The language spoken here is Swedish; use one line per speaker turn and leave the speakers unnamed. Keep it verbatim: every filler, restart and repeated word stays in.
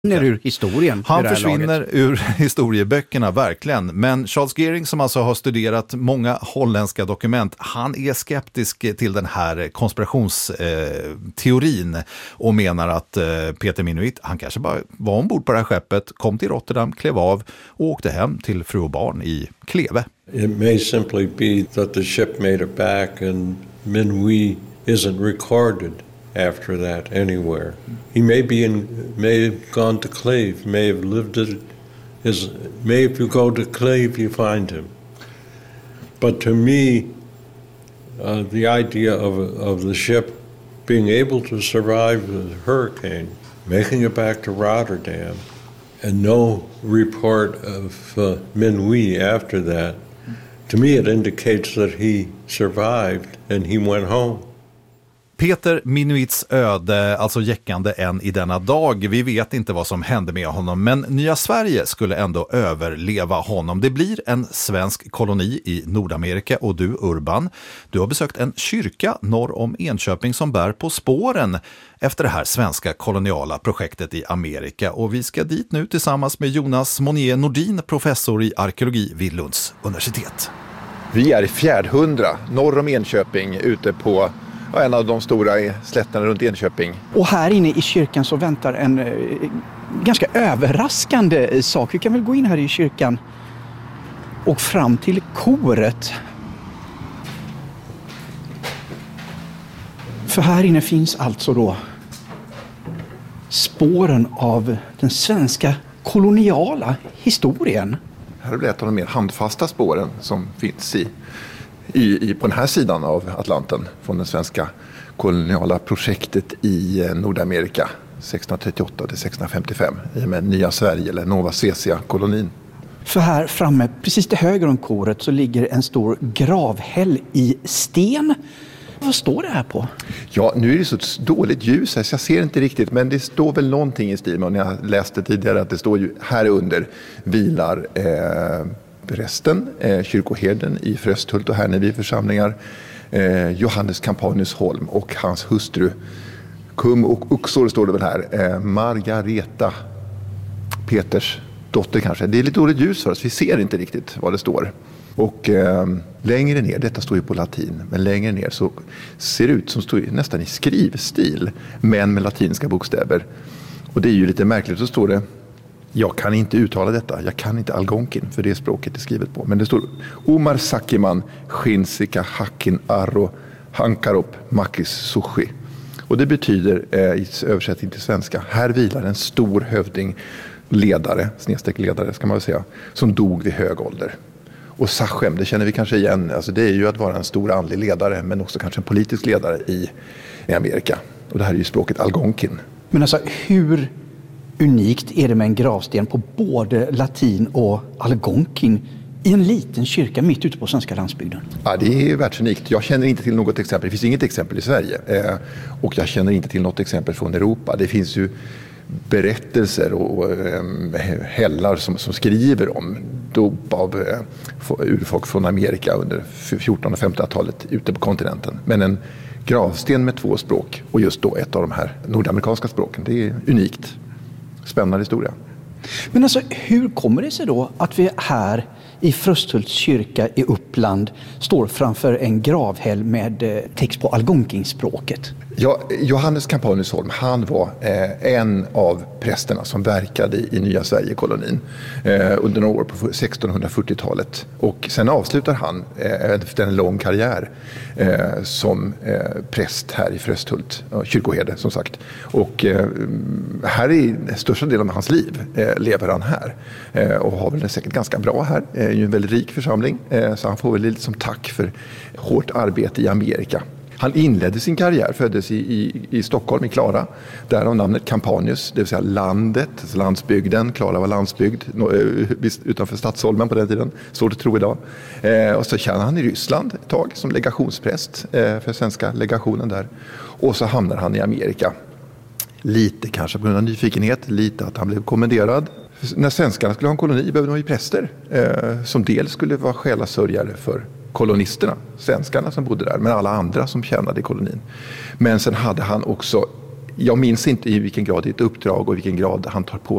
ur historien.
Han försvinner ur historieböckerna, verkligen. Men Charles Gehring, som alltså har studerat många holländska dokument, han är skeptisk till den här konspirationsteorin och menar att eh, Peter Minuit, han kanske bara var ombord på det här skeppet, kom till Rotterdam, klev av och åkte hem till fru och barn i Kleve.
It may simply be that the ship made it back and Minuit isn't recorded after that anywhere. He may be in, may have gone to Clave, may have lived it. His, may if you go to Clave, you find him. But to me, uh, the idea of of the ship being able to survive the hurricane, making it back to Rotterdam, and no report of uh, Minuit after that, to me it indicates that he survived and he went home.
Peter Minuits öde, alltså jäckande än i denna dag. Vi vet inte vad som hände med honom, men Nya Sverige skulle ändå överleva honom. Det blir en svensk koloni i Nordamerika och du, Urban, du har besökt en kyrka norr om Enköping som bär på spåren efter det här svenska koloniala projektet i Amerika. Och vi ska dit nu tillsammans med Jonas Monnier Nordin, professor i arkeologi vid Lunds universitet.
Vi är i Fjärdhundra, norr om Enköping, ute på ja, en av de stora slätterna runt Enköping.
Och här inne i kyrkan så väntar en eh, ganska överraskande sak. Vi kan väl gå in här i kyrkan och fram till koret. För här inne finns alltså då spåren av den svenska koloniala historien.
Här är ett av de mer handfasta spåren som finns i I, i, på den här sidan av Atlanten från det svenska koloniala projektet i Nordamerika sextonhundratrettioåtta till sextonhundrafemtiofem i och med Nya Sverige eller Nova Scotia-kolonin.
För här framme, precis till höger om koret, så ligger en stor gravhäll i sten. Vad står det här på?
Ja, nu är det så dåligt ljus här så jag ser inte riktigt, men det står väl någonting i stil med, och jag läste tidigare att det står ju här under vilar eh, resten, eh, kyrkoherden i Frösthult och Härnevi församlingar, eh, Johannes Campanius Holm och hans hustru Kum och Uxor står det väl här, eh, Margareta Peters dotter kanske. Det är lite dåligt ljus för oss, vi ser inte riktigt vad det står. Och eh, längre ner, detta står ju på latin, men längre ner så ser det ut som står nästan i skrivstil, men med latinska bokstäver. Och det är ju lite märkligt, så står det, jag kan inte uttala detta, jag kan inte algonkin för det språket är skrivet på. Men det står Omar Sakiman, Shinsika Hakin Arro Hankarop Makis Sushi. Och det betyder eh, i översättning till svenska, här vilar en stor hövding, ledare, snedstreck ledare ska man väl säga, som dog vid hög ålder. Och Sachem, det känner vi kanske igen, alltså det är ju att vara en stor andlig ledare men också kanske en politisk ledare i, i Amerika. Och det här är ju språket algonkin.
Men alltså hur unikt är det med en gravsten på både latin och algonkin i en liten kyrka mitt ute på svenska landsbygden?
Ja, det är världsunikt. Jag känner inte till något exempel. Det finns inget exempel i Sverige. Eh, och jag känner inte till något exempel från Europa. Det finns ju berättelser och eh, hällar som, som skriver om dop av eh, urfolk från Amerika under fjortonhundra- och femtonhundratalet ute på kontinenten. Men en gravsten med två språk och just då ett av de här nordamerikanska språken, det är unikt. Spännande historia.
Men alltså, hur kommer det sig då att vi här i Frösthults kyrka i Uppland står framför en gravhäll med text på algonkinspråket?
Ja, Johannes Campanius Holm, han var eh, en av prästerna som verkade i Nya Sverige-kolonin eh, under några år på sextonhundrafyrtiotalet. Och sen avslutar han eh, efter en lång karriär eh, som eh, präst här i Frösthult, eh, kyrkoherde som sagt. Och eh, här i största delen av hans liv eh, lever han här eh, och har väl det säkert ganska bra här. Det är ju en väldigt rik församling, eh, så han får väl lite som tack för hårt arbete i Amerika. Han inledde sin karriär, föddes i, i, i Stockholm, i Klara. Därav namnet Campanius, det vill säga landet, landsbygden. Klara var landsbygd utanför Stadsholmen på den tiden, så det tror idag. Eh, och så tjänade han i Ryssland ett tag som legationspräst eh, för svenska legationen där. Och så hamnar han i Amerika. Lite kanske på grund av nyfikenhet, lite att han blev kommenderad. När svenskarna skulle ha en koloni behövde de ju präster eh, som dels skulle vara själasörjare för kolonisterna, svenskarna som bodde där, men alla andra som tjänade i kolonin. Men sen hade han också, jag minns inte i vilken grad det är ett uppdrag och i vilken grad han tar på